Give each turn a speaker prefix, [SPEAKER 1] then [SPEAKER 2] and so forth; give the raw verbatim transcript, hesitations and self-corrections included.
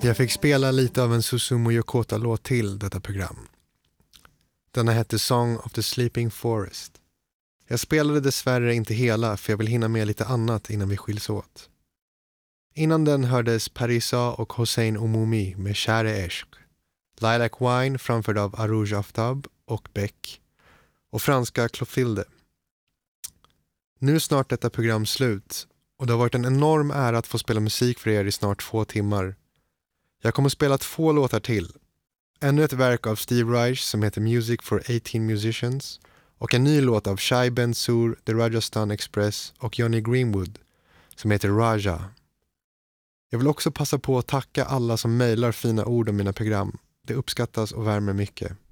[SPEAKER 1] Jag fick spela lite av en Susumu Yokota-låt till detta program. Denna hette Song of the Sleeping Forest. Jag spelade dessvärre inte hela för jag vill hinna med lite annat innan vi skiljs åt. Innan den hördes Parisa och Hossein Omumi med Share Eshk, Lilac Wine framförd av Arouj Aftab och Beck och franska Clotilde. Nu är snart detta program slut och det har varit en enorm ära att få spela musik för er i snart två timmar. Jag kommer spela två låtar till. Ännu ett verk av Steve Reich som heter Music for eighteen Musicians och en ny låt av Shai Ben-Sur, The Rajasthan Express och Johnny Greenwood som heter Raja. Jag vill också passa på att tacka alla som mejlar fina ord om mina program. Det uppskattas och värmer mycket.